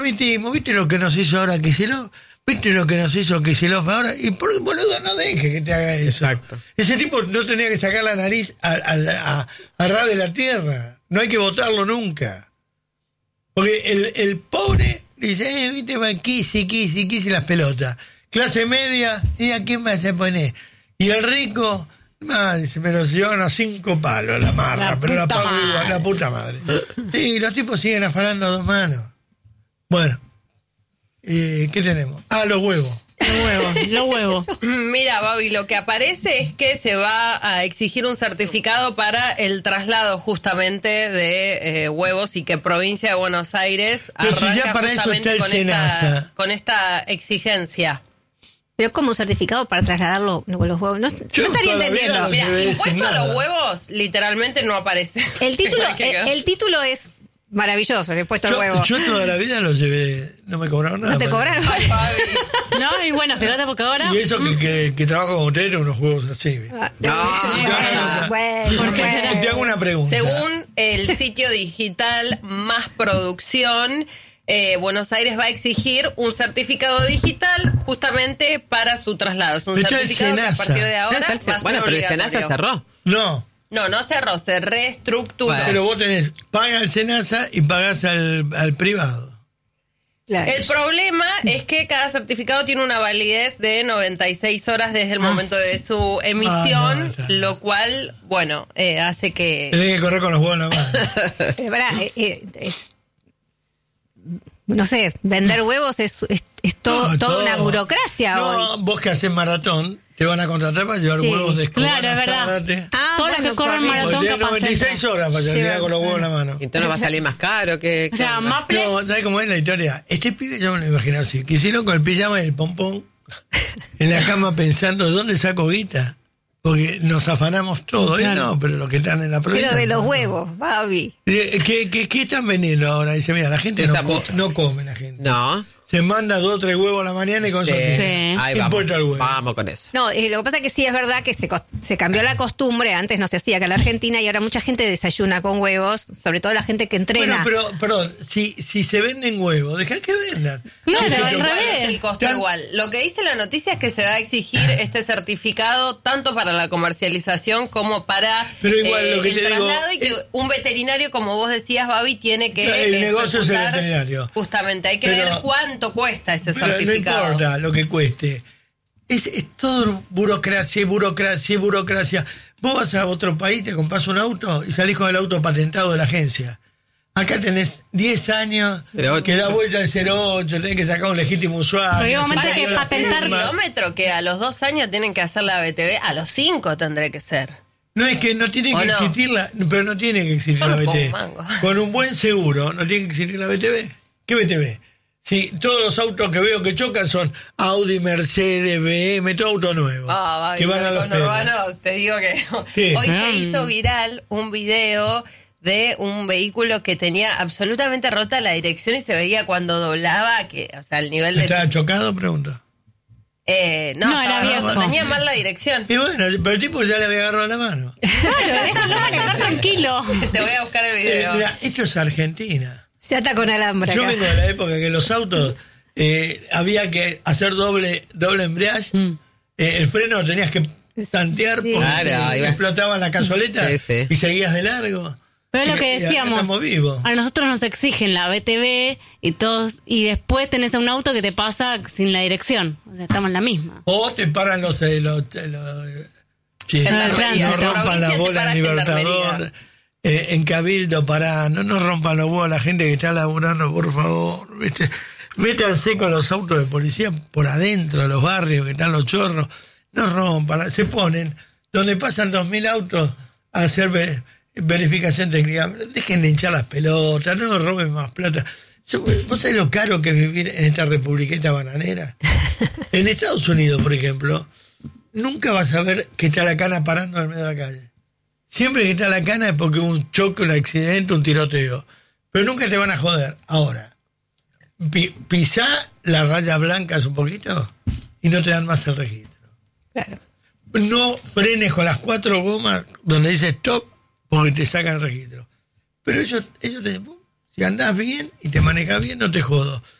¿Viste lo que nos hizo ahora Kicillof? ¿Viste lo que nos hizo Kicillof ahora? Y boludo, no deje que te haga eso. Exacto. Ese tipo no tenía que sacar la nariz a ras de la tierra. No hay que votarlo nunca. Porque el pobre dice, viste, va Kisi las pelotas. Clase media, ¿y a quién vas a poner? Y el rico, dice, me los llevan a 5 palos la marra, pero la pago igual, la puta madre. Sí, los tipos siguen afanando a 2 manos. Bueno, ¿qué tenemos? Los huevos. Los huevos. Mira, Babi, lo que aparece es que se va a exigir un certificado para el traslado justamente de huevos y que Provincia de Buenos Aires Pero si arranca ya para eso justamente está el SENASA. con esta exigencia. Pero como certificado para trasladarlo los huevos. No estaría entendiendo. Mira, impuesto a los huevos literalmente no aparece. El título es maravilloso, el impuesto al huevo. Yo toda la vida lo llevé, no me cobraron nada. ¿No te cobraron? Ay, Babi. No, y bueno, fíjate porque ahora... Y eso que trabajo con ustedes, unos huevos así. Bueno. Te hago una pregunta. Según el sitio digital Más Producción, Buenos Aires va a exigir un certificado digital justamente para su traslado. Es un Está el certificado que a SENASA. partir de ahora va a ser Bueno, pero el SENASA obligatorio. cerró. No cerró, se reestructuró. Bueno. Pero vos paga el SENASA y pagás al privado. Claro. El problema es que cada certificado tiene una validez de 96 horas desde el momento de su emisión, lo cual, bueno, hace que... Tenés que correr con los huevos en la mano. Pero pará, no sé, vender huevos es toda una burocracia hoy. Vos que haces maratón, te van a contratar para llevar huevos de escoba. Claro, es verdad. Todos los que corren maratón Tenés capaz 96 horas para llegar con los huevos en la mano. Entonces va a salir más caro que... O sea, Maple... No, ¿sabés cómo es la historia? Este pibe yo me lo imagino así. Quisieron con el pijama y el pompón en la cama pensando, ¿dónde saco guita? Porque nos afanamos todo. Claro. No, pero los que están en la provincia... Pero de los no. huevos, Babi. ¿Qué están vendiendo ahora? Dice, mira, la gente no come la gente. No. Se manda 2 o 3 huevos a la mañana y con eso Sí. Ahí impuesto al huevo. vamos con eso. No, lo que pasa es que sí es verdad que se cambió la costumbre. Antes no se hacía acá en la Argentina y ahora mucha gente desayuna con huevos, sobre todo la gente que entrena. Bueno, pero, perdón, si se venden huevos, dejá que vendan. No, sé pero al cuál es revés. el costo Tan- igual. Lo que dice la noticia es que se va a exigir este certificado tanto para la comercialización como para Pero igual, lo que el te digo, traslado y que un veterinario, como vos decías, Babi, tiene que... El negocio es el ejecutar. veterinario. Justamente, hay que Pero- ver cuánto cuesta ese Pero no certificado. importa lo que cueste. Es todo burocracia. Vos vas a otro país, te compras un auto y salís con el auto patentado de la agencia. Acá tenés 10 años 08. que da vuelta al 08, tenés que sacar un legítimo usuario. Pero hay un momento sacar que la patentar- firma. Kilómetro que a los 2 años tienen que hacer la BTV, a los 5 tendré que ser. No es que no tiene ¿O que no? existir pero no tiene que existir Yo la no pongo BTV. mango. Con un buen seguro no tiene que existir la BTV. ¿Qué BTV? Si todos los autos que veo que chocan son Audi, Mercedes, BM, todo auto nuevo. Babi, que van a los con pelos. Urbano, te digo que ¿Qué? hoy se hizo viral un video de un vehículo que tenía absolutamente rota la dirección y se veía cuando doblaba, que, o sea, el nivel de... ¿Estaba chocado? Pregunto. No, No, era estaba viejo. roto, tenía mal la dirección. Y bueno, pero el tipo ya le había agarrado la mano. Tranquilo. Te voy a buscar el video. Mira, esto es Argentina. Se ata con alambre Yo acá. vengo de la época que los autos había que hacer doble embrague. El freno tenías que tantear Sí. porque Claro, ibas- explotaban la cazoleta Sí, sí. y seguías de largo. Pero es lo Y que acá decíamos, estamos vivos. a nosotros nos exigen la BTV y todos, y después tenés a un auto que te pasa sin la dirección. O sea, estamos en la misma. O te paran los che, Enfermería. no rompan Provincia las te bolas para en Libertador. Gendarmería. En Cabildo, pará, no nos rompan los huevos a la gente que está laburando, por favor. ¿Viste? Métanse con los autos de policía por adentro de los barrios que están los chorros. No rompan, se ponen donde pasan 2.000 autos a hacer verificación técnica. Dejen de hinchar las pelotas, no nos roben más plata. ¿Vos sabés lo caro que es vivir en esta republiqueta bananera? En Estados Unidos, por ejemplo, nunca vas a ver que está la cana parando en el medio de la calle. Siempre que está la cana es porque hubo un choque, un accidente, un tiroteo. Pero nunca te van a joder. Ahora, pisá las rayas blancas un poquito y no te dan más el registro. Claro. No frenes con las 4 gomas donde dice stop porque te sacan el registro. Pero ellos te Si andás bien y te manejas bien, no te jodo.